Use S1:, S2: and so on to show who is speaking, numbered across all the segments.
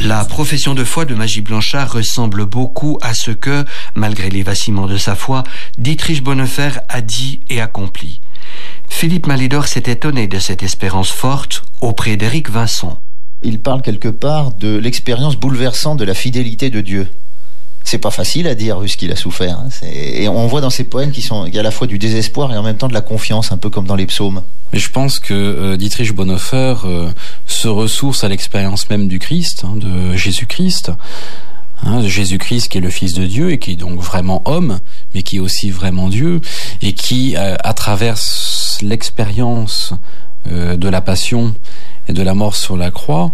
S1: La profession de foi de Magie Blanchard ressemble beaucoup à ce que, malgré les vacillements de sa foi, Dietrich Bonhoeffer a dit et accompli. Philippe Malidor s'est étonné de cette espérance forte auprès d'Éric Vincent.
S2: Il parle quelque part de l'expérience bouleversante de la fidélité de Dieu. C'est pas facile à dire vu ce qu'il a souffert. Et on voit dans ses poèmes qu'il y a à la fois du désespoir et en même temps de la confiance, un peu comme dans les psaumes.
S3: Mais je pense que Dietrich Bonhoeffer se ressource à l'expérience même du Christ, de Jésus-Christ. De Jésus-Christ qui est le Fils de Dieu et qui est donc vraiment homme, mais qui est aussi vraiment Dieu, et qui, à travers l'expérience de la passion et de la mort sur la croix,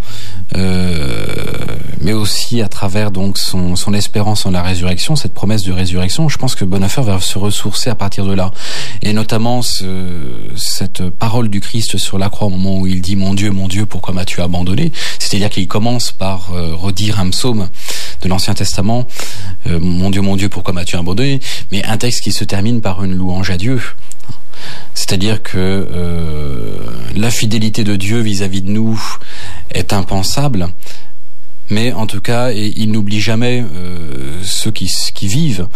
S3: mais aussi à travers donc son espérance en la résurrection, cette promesse de résurrection, je pense que Bonhoeffer va se ressourcer à partir de là. Et notamment cette parole du Christ sur la croix au moment où il dit « Mon Dieu, pourquoi m'as-tu abandonné ?» C'est-à-dire qu'il commence par redire un psaume de l'Ancien Testament, « Mon Dieu, pourquoi m'as-tu abandonné ?» mais un texte qui se termine par une louange à Dieu. C'est-à-dire que la fidélité de Dieu vis-à-vis de nous est impensable, mais en tout cas, il n'oublie jamais ceux qui vivent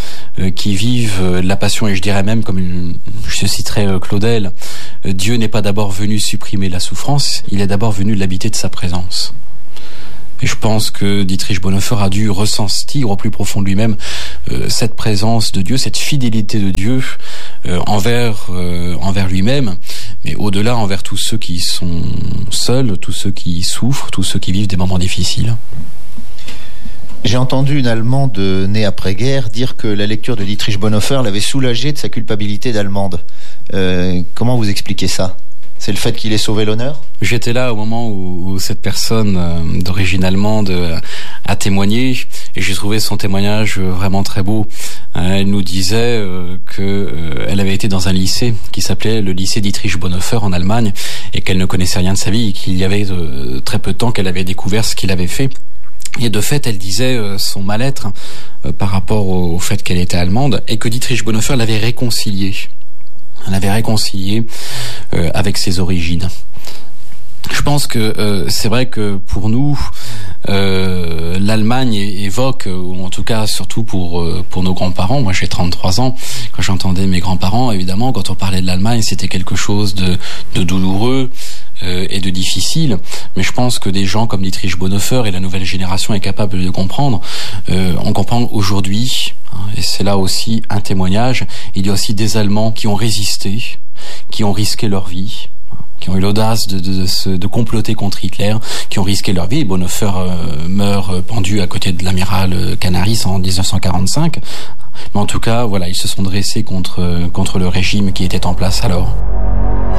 S3: la passion, et je dirais même, je citerai Claudel, Dieu n'est pas d'abord venu supprimer la souffrance, il est d'abord venu l'habiter de sa présence. Et je pense que Dietrich Bonhoeffer a dû ressentir au plus profond de lui-même cette présence de Dieu, cette fidélité de Dieu envers lui-même, mais au-delà envers tous ceux qui sont seuls, tous ceux qui souffrent, tous ceux qui vivent des moments difficiles.
S2: J'ai entendu une Allemande née après-guerre dire que la lecture de Dietrich Bonhoeffer l'avait soulagée de sa culpabilité d'Allemande. Comment vous expliquez ça ? C'est le fait qu'il ait sauvé l'honneur ?
S3: J'étais là au moment où cette personne d'origine allemande a témoigné, et j'ai trouvé son témoignage vraiment très beau. Elle nous disait qu'elle avait été dans un lycée qui s'appelait le lycée Dietrich Bonhoeffer en Allemagne, et qu'elle ne connaissait rien de sa vie, et qu'il y avait très peu de temps qu'elle avait découvert ce qu'il avait fait. Et de fait, elle disait son mal-être par rapport au fait qu'elle était allemande, et que Dietrich Bonhoeffer l'avait réconciliée. Elle avait réconcilié avec ses origines. Je pense que c'est vrai que pour nous, l'Allemagne évoque, ou en tout cas surtout pour nos grands-parents, moi j'ai 33 ans, quand j'entendais mes grands-parents, évidemment, quand on parlait de l'Allemagne, c'était quelque chose de douloureux et de difficile, mais je pense que des gens comme Dietrich Bonhoeffer et la nouvelle génération est capable de comprendre. On comprend aujourd'hui, et c'est là aussi un témoignage, il y a aussi des Allemands qui ont résisté, qui ont risqué leur vie, qui ont eu l'audace de comploter contre Hitler, qui ont risqué leur vie. Bonhoeffer meurt pendu à côté de l'amiral Canaris en 1945. Mais en tout cas, voilà, ils se sont dressés contre le régime qui était en place alors.